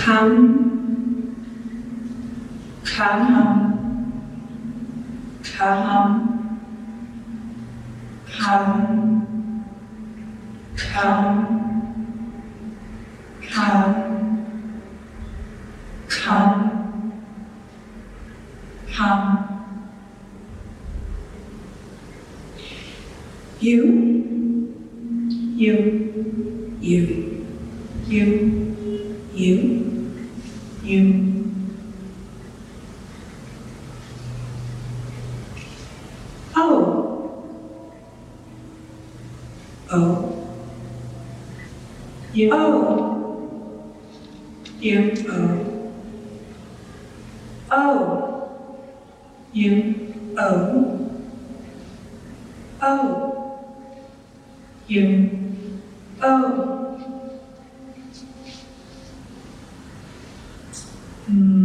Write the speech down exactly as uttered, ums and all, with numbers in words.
come, come, come, come, come, come, come, come. You, you, you, you, you, you. Oh, oh, you, oh, you, oh, oh, you, oh, oh. You, oh. Mm.